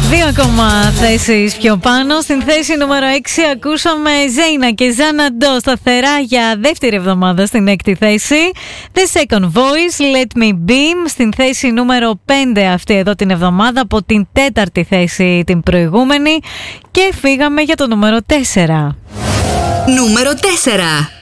Δύο ακόμα θέσεις πιο πάνω. Στην θέση νούμερο 6 ακούσαμε Ζέινα και Ζάνα Ντό σταθερά για δεύτερη εβδομάδα στην έκτη θέση. The Second Voice, Let Me Beam στην θέση νούμερο 5 αυτή εδώ την εβδομάδα, από την τέταρτη θέση την προηγούμενη. Και φύγαμε για το νούμερο 4. Νούμερο 4.